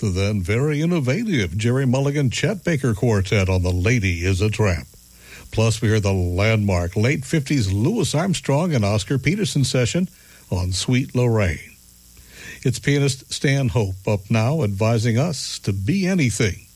The then very innovative Jerry Mulligan Chet Baker Quartet on The Lady is a Tramp. Plus, we hear the landmark late 50s Louis Armstrong and Oscar Peterson session on Sweet Lorraine. It's pianist Stan Hope up now advising us to be anything